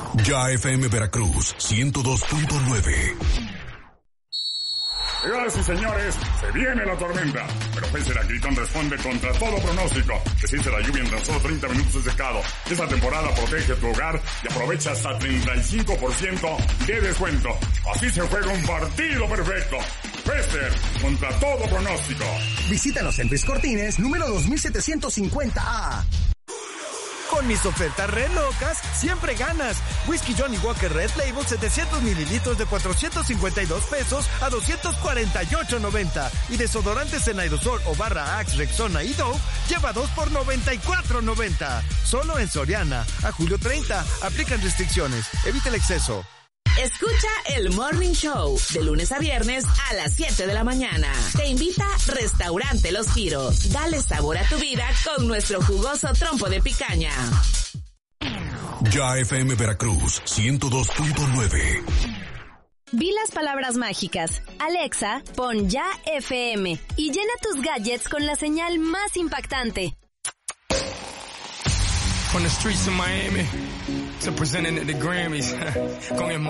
Ya FM Veracruz 102.9. Señoras y señores, se viene la tormenta, pero Pese Gritón responde contra todo pronóstico. Resiste la lluvia en tan solo 30 minutos de secado. Esta temporada protege tu hogar y aprovecha hasta 35% de descuento. Así se juega un partido perfecto. Pester contra todo pronóstico. Visítanos en Luis Cortines, número 2750A. Con mis ofertas re locas, siempre ganas. Whisky Johnny Walker Red Label 700 mililitros de 452 pesos a 248.90. Y desodorantes en aerosol o barra Axe, Rexona y Dove, lleva 2 por 94.90. Solo en Soriana. A julio 30. Aplican restricciones. Evita el exceso. Escucha el Morning Show de lunes a viernes a las 7 de la mañana. Te invita Restaurante Los Giros. Dale sabor a tu vida con nuestro jugoso trompo de picaña. Ya FM Veracruz 102.9. Vi las palabras mágicas. Alexa, pon Ya FM y llena tus gadgets con la señal más impactante. From the streets of Miami to presenting at the Grammys con el